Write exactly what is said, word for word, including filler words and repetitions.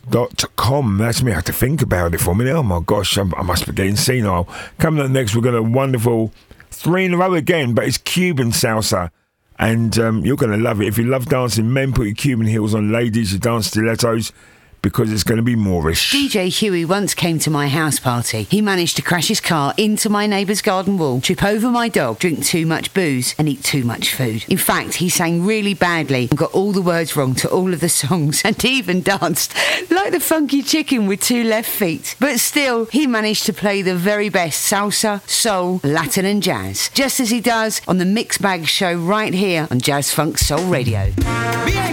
dot com. That's me. I have to think about it for a minute. Oh my gosh, I'm, I must be getting senile. Coming up next, we've got a wonderful three in a row again, but it's Cuban salsa. And um, you're going to love it. If you love dancing, men, put your Cuban heels on. Ladies, you dance stilettos, because it's going to be Moorish. D J Huey once came to my house party. He managed to crash his car into my neighbour's garden wall, trip over my dog, drink too much booze and eat too much food. In fact, he sang really badly and got all the words wrong to all of the songs and even danced like the funky chicken with two left feet. But still, he managed to play the very best salsa, soul, Latin and jazz, just as he does on the Mixed Bag Show right here on Jazz Funk Soul Radio. Bien.